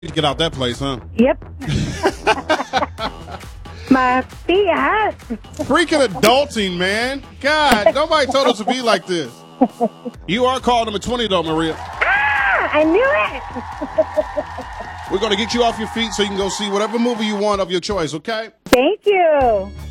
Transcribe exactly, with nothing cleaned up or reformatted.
to get out that place, huh? Yep. My feet hurt. Freaking adulting, man. God, nobody told us to be like this. You are call number twenty, though, Maria. Ah, I knew it. We're going to get you off your feet so you can go see whatever movie you want of your choice, okay? Thank you.